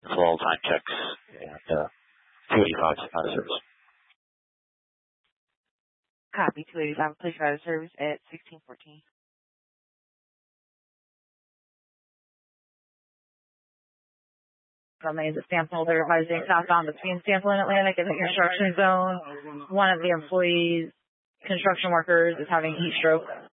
for all time checks and 285 out of service. Copy 285. Please out of service at 1614. From the stamp holder advising southbound between Stamford and Atlantic in the construction zone. One of the employees, construction workers, is having heat stroke.